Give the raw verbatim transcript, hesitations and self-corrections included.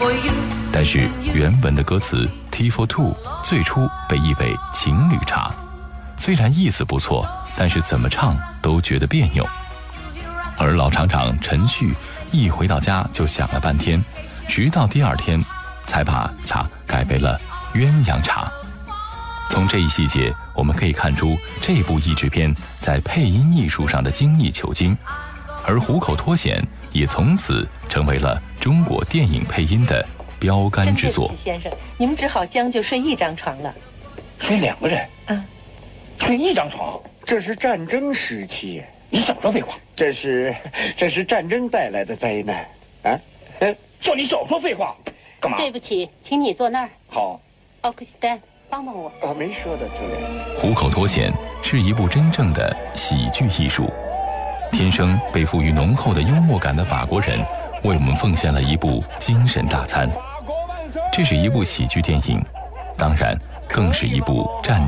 但是原文的歌词 Tea for Two 最初被译为情侣茶，虽然意思不错，但是怎么唱都觉得别扭。而老厂长陈旭一回到家就想了半天，直到第二天才把茶改为了鸳鸯茶。从这一细节我们可以看出这部译制片在配音艺术上的精益求精，而虎口脱险也从此成为了中国电影配音的标杆之作。 先生，你们只好将就睡一张床了。 睡两个人？ 嗯， 睡一张床？ 这是战争时期， 你少说废话。 这是这是战争带来的灾难啊！ 叫你少说废话，干嘛？ 对不起，请你坐那儿。 好， 奥克斯丹，帮帮我。 啊，没说的，主任。 虎口脱险是一部真正的喜剧艺术。天生被赋予浓厚的幽默感的法国人为我们奉献了一部精神大餐。这是一部喜剧电影，当然更是一部战